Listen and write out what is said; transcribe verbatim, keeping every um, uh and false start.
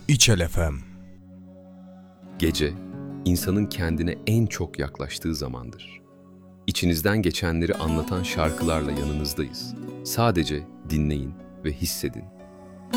İçel F M. Gece, insanın kendine en çok yaklaştığı zamandır. İçinizden geçenleri anlatan şarkılarla yanınızdayız. Sadece dinleyin ve hissedin.